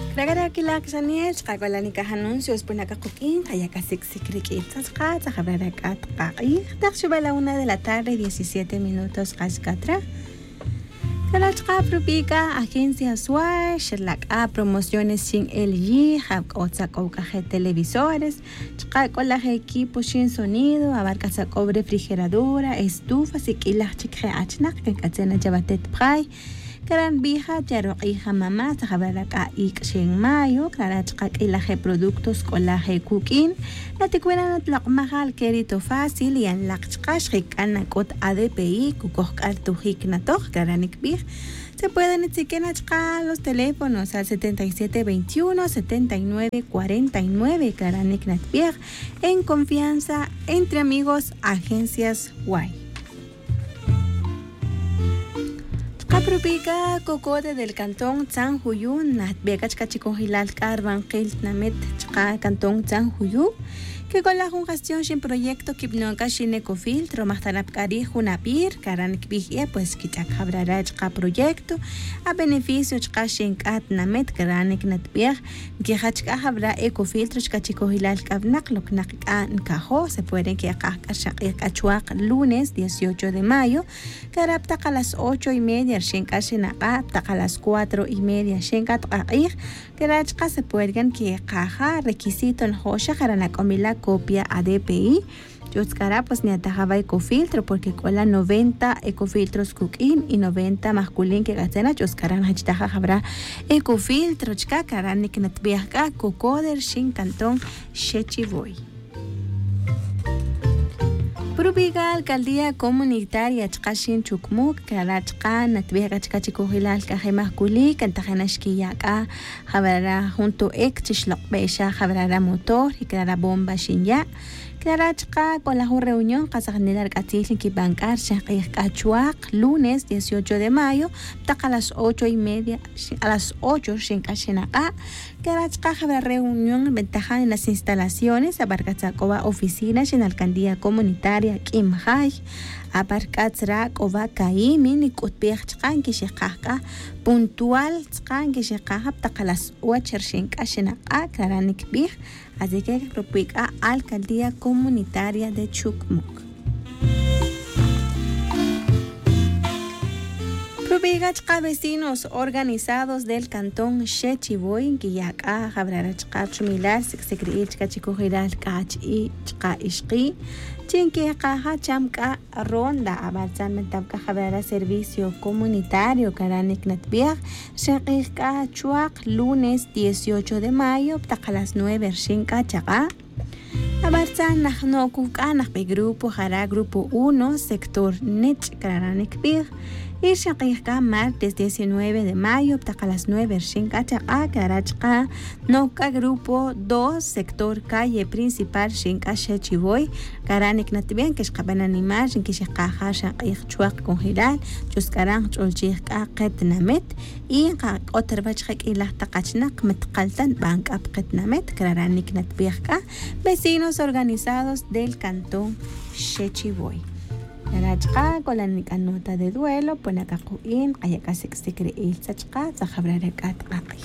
Ragara kilak saniel qakolani ka anuncios puna ka kukin kaya ka siksikrikit sa khabrara ka taqi taxuba la 1 de la tarde 17 minutos qaskatra Kalachka Propika agencia SWAY shirlak a promociones sin LG hab otsa kaukaje televisores chqa kolaje equipo sin sonido abarca sa refrigeradora estufas y kilach chikhe achnak que katsena jabatet pray Karan bija jaro hija mamá sahabaraka ik shen mayo karachqa ilaje productos kolaje cooking la tecuena tlaqmahal kerito fácil y en laqchqash hikana kot ADPI kukokar tujik natok karanik bij se pueden etiquetar los teléfonos al 7721 7949 karanik natbier en confianza entre amigos agencias Y Kaprupica cocote del cantón San Juyu nat begach kachikongilal karban qilt namet chqa cantón San Juyu que con la gestión sin proyecto kipnonka sin ecofiltro mahtanap kari junapir karan kbihie pues kitak habrara chqa proyecto a beneficio chqa sin kat namet karanik natbier que hachka habra ecofiltro kachikongilal kabnak loknak nkajo se pueden que kachuak lunes 18 de mayo karapta a las 8:30 shenka shenaka a las 4:30 shenka taqir karachqa se pueden que caja requisito en hosha karanakomila copia ADPI Yoskara pues ni atajaba ecofiltro porque con la 90 ecofiltros cooking y 90 masculin que gastena Yoskara hachtaja habrá ecofiltro chka karani que natbiaka cocoder shin cantón Shechivoy Prubiga alcaldía comunitaria chqashin chukmuk karachqa natbiaka chkachikojilal kaje masculin kantajanashkiyaka habrá junto extishlok besha habrá motor y karara bomba shinya Karachqa con la reunión Kazaknilar Katil que bancar Shaqih Kachuak lunes 18 de mayo a las 8:30 a las 8 Shinkashenaka Karachqa habrá reunión ventaja en las instalaciones Abarkatzakova oficinas en alcaldía comunitaria Kimhaj Abarkatzra Kova Kaimin y Kutbech Chkan Kishikaka puntual Chkan Kishikaka a las 8 Shinkashenaka Karanik Bih Así que propica alcaldía comunitaria de Chukmuk. Propica vecinos organizados del cantón Shechivoy, Guiyaca, Jabrarachka, Chumilar, Secreich, Chikohiral, Kach y Chka Ishki, Chinque Caja Chamka Ronda, Abalzan Mentabka Jabrara Servicio Comunitario, Karanik Natbiag, Shekika Chuak, lunes 18 de mayo, a las 9 Shinka Chaga. Abalzan Nahno Kukanak, Grupo Jara, Grupo 1, Sector Nech, Karanik Big. Y Shaqika martes 19 de mayo, a las 9 Shinka Chaga, Karachka, Noka Grupo 2, Sector Calle Principal, Shinka Shechivoy, Karanik Natbian, que escapan animar, en que Shaqaja, Shaqik Chuak Congiral, Chuskarang, Cholchika, Ketnamet, y Otterbachek y la Takachnak, Metkaltan, Bank Up Ketnamet, Karanik Natbiaka, vecinos organizados del cantón Shechivoy. Karachqa con la nota de duelo pone acá cuin ayaka sekre il sachqa zahabrara kat qaqi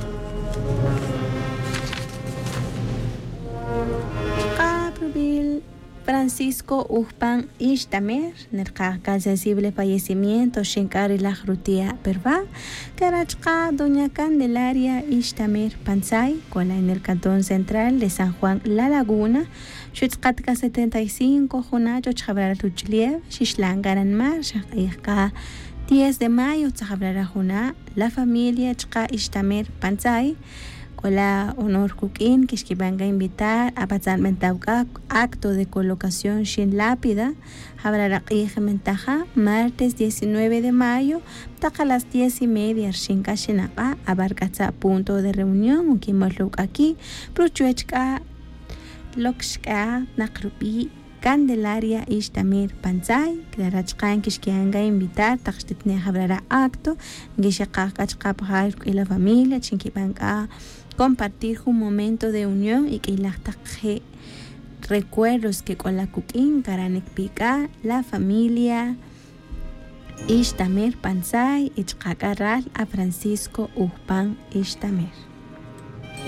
Qabil Francisco Ujpan Ishtamer nerqa sensible fallecimiento Shinkari la Rutia Perva Karachqa Doña Candelaria Ishtamer Pansay con la en el cantón central de San Juan La Laguna Shutzqatka 75 Junacho Chabrar Tuchliev Shishlangaran Mar Shaqika 10 de mayo Chabrar Juna la familia Chqa Ishtamer Pansay con la honor Kukin que van a invitar a pasar mentauka acto de colocación shin lápida Habrar Mentaja martes 19 de mayo a las 10:30 Shinka Shinaka Abarkatza punto de reunión Ukimoluk aquí Pruchuechka Lokshka Nakrupi Candelaria Ishtamir Pansay Klarachkan Kishkianga invitar Taxtitne Habrara acto Gishaka Kachkapahar y la familia Chinkibanka compartir un momento de unión y que la recuerdos que con la Kukin Karanek Pika la familia Ishtamir Pansay y Chkakaral a Francisco Ujpan Ishtamir